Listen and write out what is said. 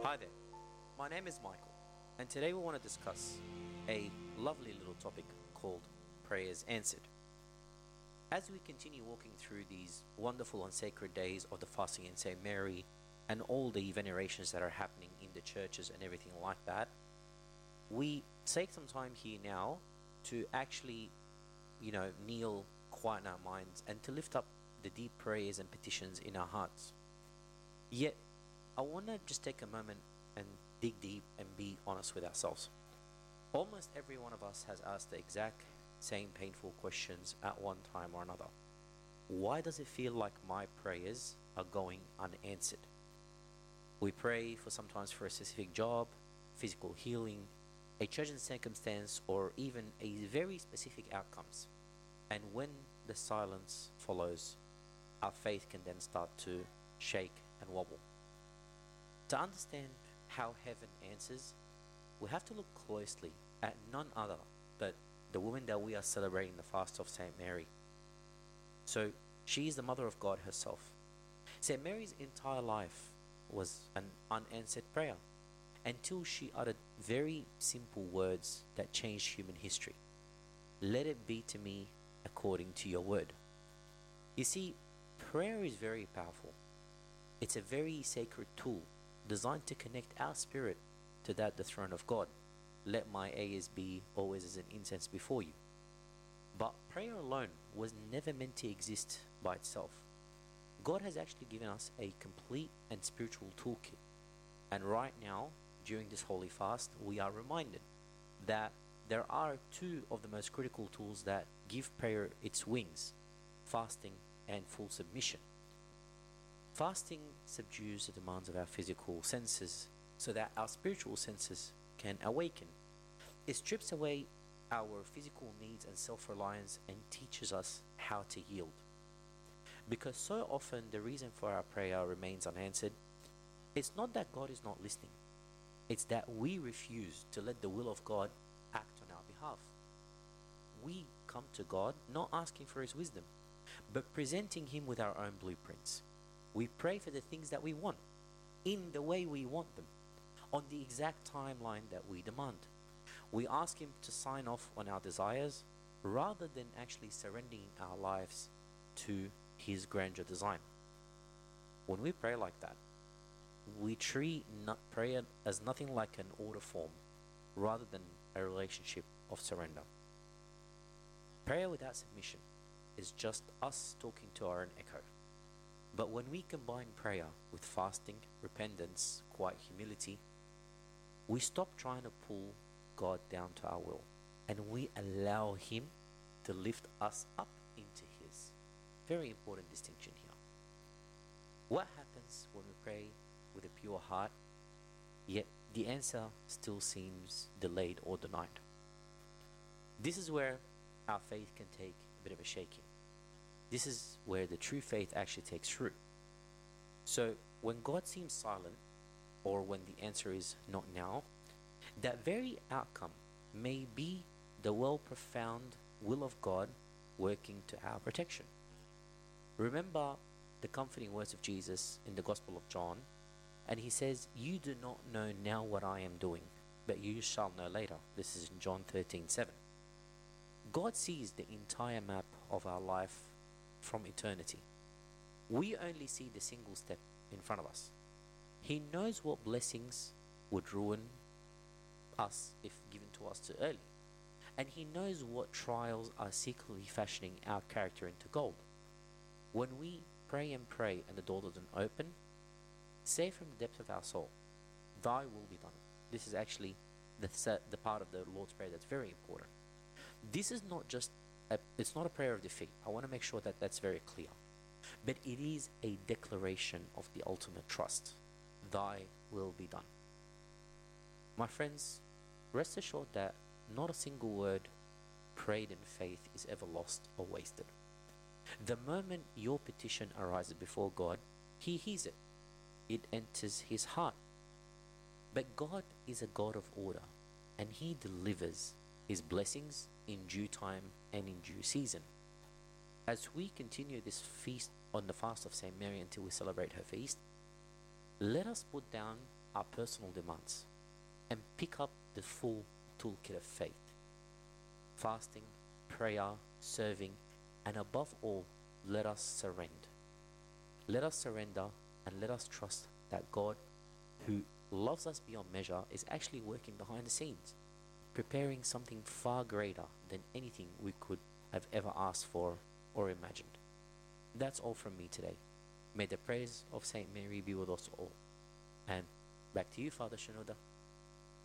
Hi there, my name is Michael, and today we want to discuss a lovely little topic called Prayers Answered. As we continue walking through these wonderful and sacred days of the fasting in St. Mary and all the venerations that are happening in the churches and everything like that, we take some time here now to actually, kneel, quieten our minds, and to lift up the deep prayers and petitions in our hearts. Yet, I want to just take a moment and dig deep and be honest with ourselves. Almost every one of us has asked the exact same painful questions at one time or another. Why does it feel like my prayers are going unanswered? We pray sometimes for a specific job, physical healing, a chosen circumstance, or even a very specific outcomes. And when the silence follows, our faith can then start to shake and wobble. To understand how heaven answers, we have to look closely at none other but the woman that we are celebrating the fast of St. Mary. So, she is the mother of God herself. St. Mary's entire life was an unanswered prayer until she uttered very simple words that changed human history. Let it be to me according to your word. You see, prayer is very powerful. It's a very sacred tool designed to connect our spirit to the throne of God. Let my prayers be always as an incense before you. But prayer alone was never meant to exist by itself. God has actually given us a complete and spiritual toolkit. And right now, during this holy fast, we are reminded that there are two of the most critical tools that give prayer its wings: fasting and full submission. Fasting subdues the demands of our physical senses so that our spiritual senses can awaken. It strips away our physical needs and self-reliance and teaches us how to yield. Because so often the reason for our prayer remains unanswered, it's not that God is not listening. It's that we refuse to let the will of God act on our behalf. We come to God not asking for His wisdom, but presenting Him with our own blueprints. We pray for the things that we want, in the way we want them, on the exact timeline that we demand. We ask Him to sign off on our desires rather than actually surrendering our lives to His grandeur design. When we pray like that, we treat prayer as nothing like an order form rather than a relationship of surrender. Prayer without submission is just us talking to our own echo. But when we combine prayer with fasting, repentance, quiet humility, we stop trying to pull God down to our will and we allow Him to lift us up into His. Very important distinction here. What happens when we pray with a pure heart, yet the answer still seems delayed or denied? This is where our faith can take a bit of a shaking. This is where the true faith actually takes root. So when God seems silent, or when the answer is not now, that very outcome may be the well-profound will of God working to our protection. Remember the comforting words of Jesus in the Gospel of John, and He says, "You do not know now what I am doing, but you shall know later." This is in John 13:7. God sees the entire map of our life from eternity. We only see the single step in front of us. He knows what blessings would ruin us if given to us too early. And He knows what trials are secretly fashioning our character into gold. When we pray and the door doesn't open, say from the depth of our soul, "Thy will be done." This is actually the part of the Lord's Prayer that's very important. This is not just it's not a prayer of defeat. I want to make sure that that's very clear. But it is a declaration of the ultimate trust. Thy will be done. My friends, rest assured that not a single word prayed in faith is ever lost or wasted. The moment your petition arises before God, He hears it. It enters His heart. But God is a God of order, and He delivers His blessings in due time and in due season. As we continue this feast on the fast of St. Mary until we celebrate her feast, let us put down our personal demands and pick up the full toolkit of faith: fasting, prayer, serving, and above all, let us surrender. Let us surrender and let us trust that God, who loves us beyond measure, is actually working behind the scenes, preparing something far greater than anything we could have ever asked for or imagined. That's all from me today. May the prayers of Saint Mary be with us all. And back to you, Father Shinoda.